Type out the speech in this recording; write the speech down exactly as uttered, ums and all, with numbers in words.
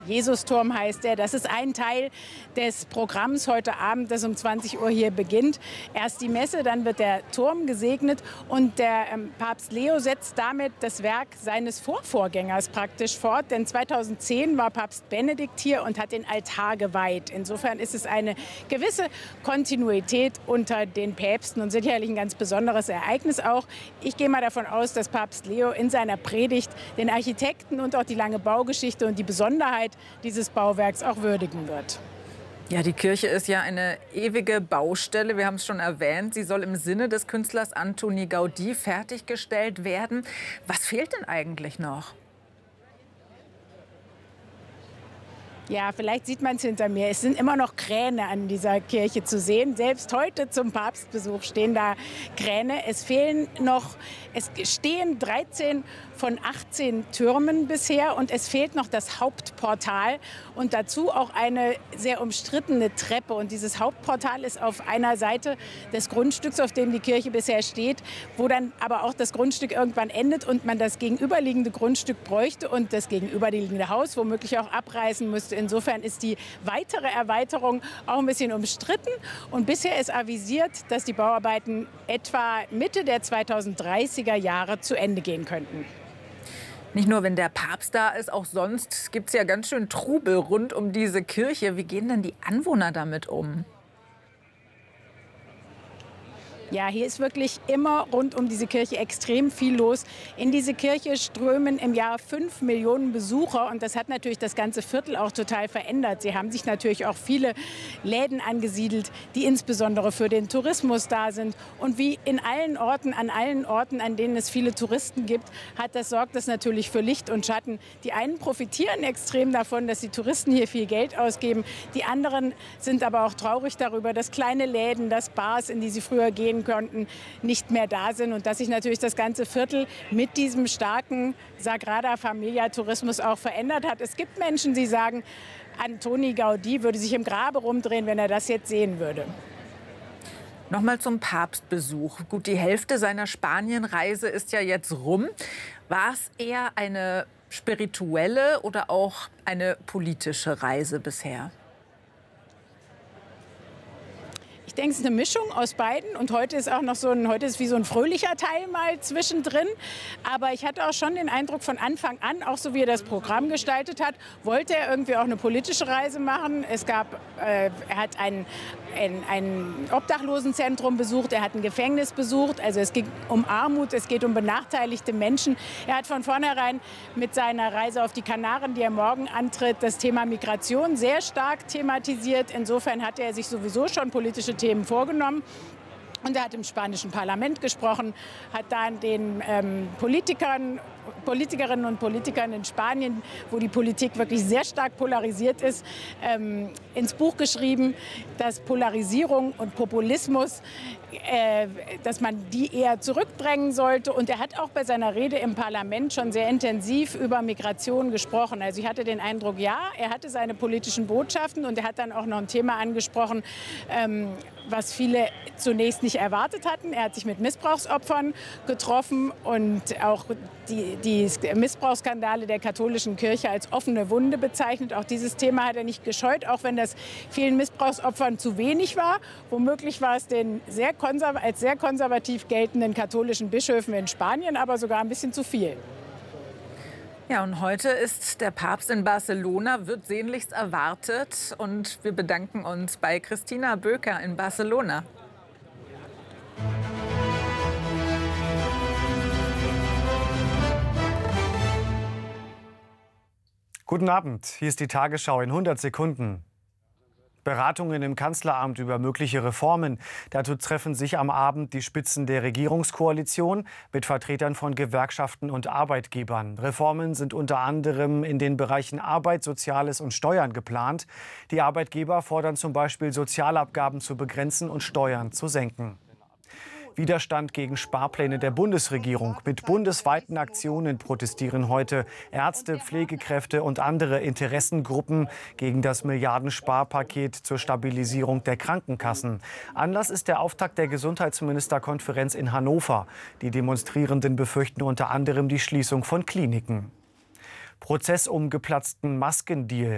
Jesusturm heißt der. Das ist ein Teil des Programms heute Abend, das um zwanzig Uhr hier beginnt. Erst die Messe, dann wird der Turm gesegnet und der ähm, Papst Leo setzt damit das Werk seines Vorvorgängers praktisch fort. Denn zweitausendzehn war Papst Benedikt hier und hat den Altar geweiht. Insofern ist es eine gewisse Kontinuität unter den Päpsten und sicherlich ein ganz besonderes Ereignis auch. Ich gehe mal davon aus, dass Papst Leo in seiner Predigt den Architekten und auch die lange Baugeschichte und die Besonderheit dieses Bauwerks auch würdigen wird. Ja, die Kirche ist ja eine ewige Baustelle. Wir haben es schon erwähnt. Sie soll im Sinne des Künstlers Antoni Gaudí fertiggestellt werden. Was fehlt denn eigentlich noch? Ja, vielleicht sieht man es hinter mir. Es sind immer noch Kräne an dieser Kirche zu sehen. Selbst heute zum Papstbesuch stehen da Kräne. Es fehlen noch, es stehen dreizehn von achtzehn Türmen bisher und es fehlt noch das Hauptportal und dazu auch eine sehr umstrittene Treppe. Und dieses Hauptportal ist auf einer Seite des Grundstücks, auf dem die Kirche bisher steht, wo dann aber auch das Grundstück irgendwann endet und man das gegenüberliegende Grundstück bräuchte und das gegenüberliegende Haus womöglich auch abreißen müsste. Insofern ist die weitere Erweiterung auch ein bisschen umstritten. Und bisher ist avisiert, dass die Bauarbeiten etwa Mitte der zweitausenddreißiger Jahre zu Ende gehen könnten. Nicht nur, wenn der Papst da ist, auch sonst gibt es ja ganz schön Trubel rund um diese Kirche. Wie gehen denn die Anwohner damit um? Ja, hier ist wirklich immer rund um diese Kirche extrem viel los. In diese Kirche strömen im Jahr fünf Millionen Besucher und das hat natürlich das ganze Viertel auch total verändert. Sie haben sich natürlich auch viele Läden angesiedelt, die insbesondere für den Tourismus da sind. Und wie in allen Orten, an allen Orten, an denen es viele Touristen gibt, hat das, sorgt das natürlich für Licht und Schatten. Die einen profitieren extrem davon, dass die Touristen hier viel Geld ausgeben. Die anderen sind aber auch traurig darüber, dass kleine Läden, dass Bars, in die sie früher gehen konnten, nicht mehr da sind und dass sich natürlich das ganze Viertel mit diesem starken Sagrada Familia Tourismus auch verändert hat. Es gibt Menschen, die sagen, Antoni Gaudí würde sich im Grabe rumdrehen, wenn er das jetzt sehen würde. Nochmal zum Papstbesuch. Gut, die Hälfte seiner Spanienreise ist ja jetzt rum. War es eher eine spirituelle oder auch eine politische Reise bisher? Ich denke, es ist eine Mischung aus beiden und heute ist auch noch so ein, heute ist wie so ein fröhlicher Teil mal zwischendrin. Aber ich hatte auch schon den Eindruck von Anfang an, auch so wie er das Programm gestaltet hat, wollte er irgendwie auch eine politische Reise machen. Es gab, äh, er hat ein, ein, ein Obdachlosenzentrum besucht, er hat ein Gefängnis besucht. Also es geht um Armut, es geht um benachteiligte Menschen. Er hat von vornherein mit seiner Reise auf die Kanaren, die er morgen antritt, das Thema Migration sehr stark thematisiert. Insofern hatte er sich sowieso schon politische Themen vorgenommen. Und er hat im spanischen Parlament gesprochen, hat dann den ähm, Politikern, Politikerinnen und Politikern in Spanien, wo die Politik wirklich sehr stark polarisiert ist, ähm, ins Buch geschrieben, dass Polarisierung und Populismus, äh, dass man die eher zurückdrängen sollte. Und er hat auch bei seiner Rede im Parlament schon sehr intensiv über Migration gesprochen. Also ich hatte den Eindruck, ja, er hatte seine politischen Botschaften und er hat dann auch noch ein Thema angesprochen, ähm, was viele zunächst nicht erwartet hatten. Er hat sich mit Missbrauchsopfern getroffen und auch die, die Missbrauchsskandale der katholischen Kirche als offene Wunde bezeichnet. Auch dieses Thema hat er nicht gescheut, auch wenn das vielen Missbrauchsopfern zu wenig war. Womöglich war es den sehr als sehr konservativ geltenden katholischen Bischöfen in Spanien aber sogar ein bisschen zu viel. Ja, und heute ist der Papst in Barcelona, wird sehnlichst erwartet. Und wir bedanken uns bei Christina Böker in Barcelona. Guten Abend, hier ist die Tagesschau in hundert Sekunden. Beratungen im Kanzleramt über mögliche Reformen. Dazu treffen sich am Abend die Spitzen der Regierungskoalition mit Vertretern von Gewerkschaften und Arbeitgebern. Reformen sind unter anderem in den Bereichen Arbeit, Soziales und Steuern geplant. Die Arbeitgeber fordern zum Beispiel, Sozialabgaben zu begrenzen und Steuern zu senken. Widerstand gegen Sparpläne der Bundesregierung. Mit bundesweiten Aktionen protestieren heute Ärzte, Pflegekräfte und andere Interessengruppen gegen das Milliardensparpaket zur Stabilisierung der Krankenkassen. Anlass ist der Auftakt der Gesundheitsministerkonferenz in Hannover. Die Demonstrierenden befürchten unter anderem die Schließung von Kliniken. Prozess um geplatzten Maskendeal.